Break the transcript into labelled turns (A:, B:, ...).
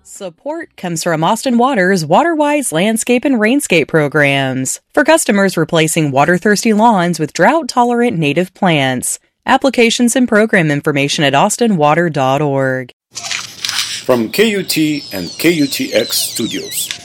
A: Support comes from Austin Water's WaterWise landscape and rainscape programs for customers replacing water-thirsty lawns with drought-tolerant native plants. Applications and program information at austinwater.org.
B: From KUT and KUTX Studios,